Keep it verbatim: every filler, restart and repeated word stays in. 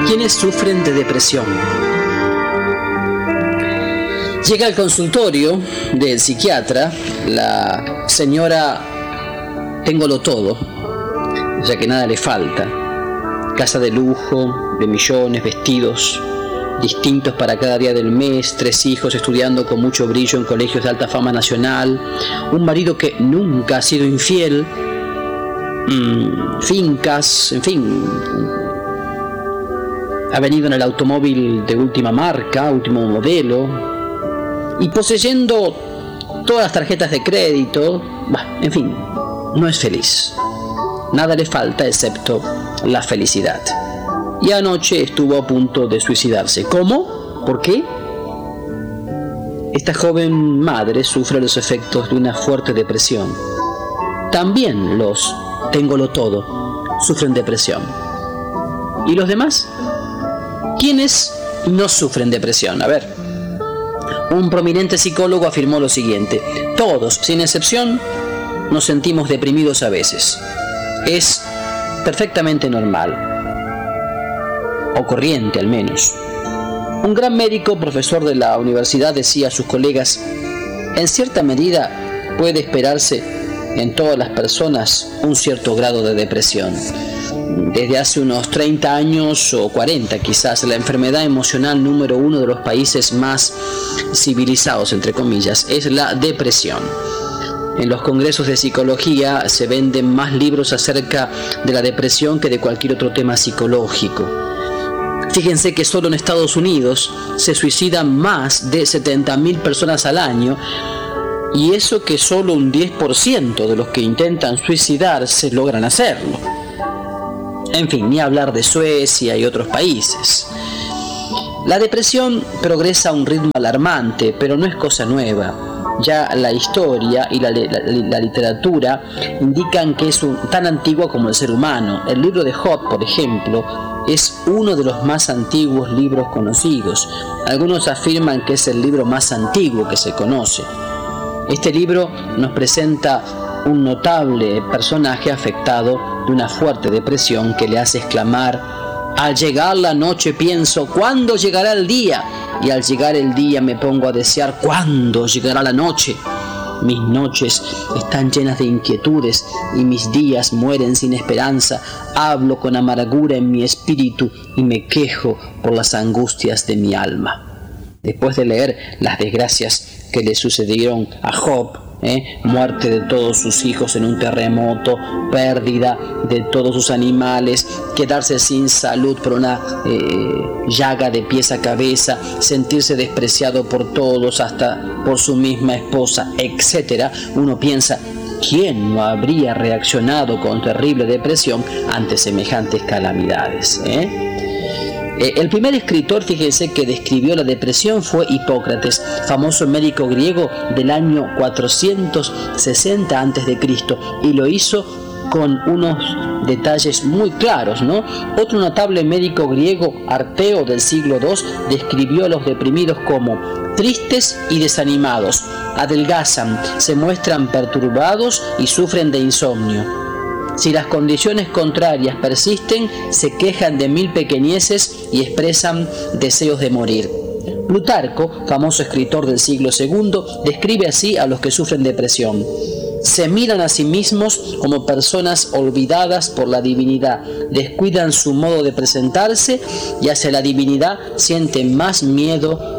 quienes sufren de depresión. Llega al consultorio del psiquiatra la señora Téngolo todo, ya que nada le falta. Casa de lujo, de millones, vestidos distintos para cada día del mes, tres hijos estudiando con mucho brillo en colegios de alta fama nacional, un marido que nunca ha sido infiel, mmm, fincas, en fin, ha venido en el automóvil de última marca, último modelo, y poseyendo todas las tarjetas de crédito, bah, en fin, no es feliz. Nada le falta excepto la felicidad. Y anoche estuvo a punto de suicidarse. ¿Cómo? ¿Por qué? Esta joven madre sufre los efectos de una fuerte depresión. También los Téngolo todo sufren depresión. ¿Y los demás? ¿Quiénes no sufren depresión? A ver, un prominente psicólogo afirmó lo siguiente: todos, sin excepción, nos sentimos deprimidos a veces. Es perfectamente normal, o corriente al menos. Un gran médico, profesor de la universidad, decía a sus colegas: en cierta medida puede esperarse en todas las personas un cierto grado de depresión. Desde hace unos treinta años o cuarenta quizás, la enfermedad emocional número uno de los países más civilizados, entre comillas, es la depresión. En los congresos de psicología se venden más libros acerca de la depresión que de cualquier otro tema psicológico. Fíjense que solo en Estados Unidos se suicidan más de setenta mil personas al año, y eso que solo un diez por ciento de los que intentan suicidarse logran hacerlo. En fin, ni hablar de Suecia y otros países. La depresión progresa a un ritmo alarmante, pero no es cosa nueva. Ya la historia y la, la, la literatura indican que es un, tan antigua como el ser humano. El libro de Job, por ejemplo, es uno de los más antiguos libros conocidos. Algunos afirman que es el libro más antiguo que se conoce. Este libro nos presenta un notable personaje afectado de una fuerte depresión que le hace exclamar: al llegar la noche pienso, ¿cuándo llegará el día? Y al llegar el día me pongo a desear, ¿cuándo llegará la noche? Mis noches están llenas de inquietudes y mis días mueren sin esperanza. Hablo con amargura en mi espíritu y me quejo por las angustias de mi alma. Después de leer las desgracias que le sucedieron a Job, ¿eh? muerte de todos sus hijos en un terremoto, pérdida de todos sus animales, quedarse sin salud por una eh, llaga de pies a cabeza, sentirse despreciado por todos, hasta por su misma esposa, etcétera, uno piensa: ¿quién no habría reaccionado con terrible depresión ante semejantes calamidades? ¿eh? El primer escritor, fíjense, que describió la depresión fue Hipócrates, famoso médico griego del año cuatrocientos sesenta antes de Cristo, y lo hizo con unos detalles muy claros, ¿no? Otro notable médico griego, Arteo, del siglo segundo, describió a los deprimidos como tristes y desanimados, adelgazan, se muestran perturbados y sufren de insomnio. Si las condiciones contrarias persisten, se quejan de mil pequeñeces y expresan deseos de morir. Plutarco, famoso escritor del siglo segundo, describe así a los que sufren depresión: se miran a sí mismos como personas olvidadas por la divinidad, descuidan su modo de presentarse y hacia la divinidad sienten más miedo